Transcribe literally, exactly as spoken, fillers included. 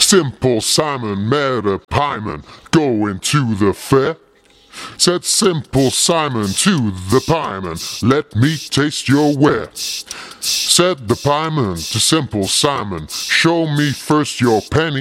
Simple Simon met a pieman going to the fair. Said Simple Simon to the pieman, let me taste your ware. Said the pieman to Simple Simon, show me first your penny.